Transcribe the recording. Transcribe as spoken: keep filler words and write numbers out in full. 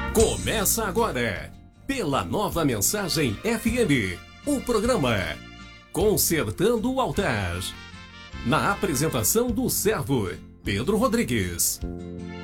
Começa agora, pela Nova Mensagem F M, o programa Consertando o Altar. Na apresentação do servo Pedro Rodrigues.